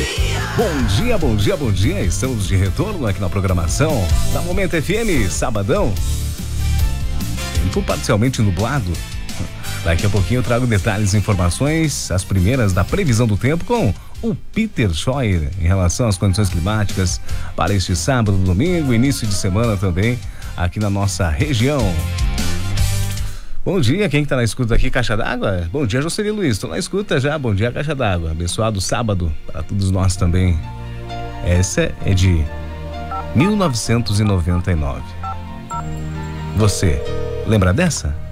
Bom dia, bom dia, bom dia. Estamos de retorno aqui na programação da Momento FM, sabadão. Tempo parcialmente nublado. Daqui a pouquinho eu trago detalhes e informações, as primeiras da previsão do tempo com o Peter Scheuer em relação às condições climáticas para este sábado, domingo, início de semana também aqui na nossa região. Bom dia, quem que tá na escuta aqui, Caixa d'Água? Bom dia, Jocely Luiz, tô na escuta já, bom dia, Caixa d'Água. Abençoado sábado para todos nós também. Essa é de 1999. Você lembra dessa?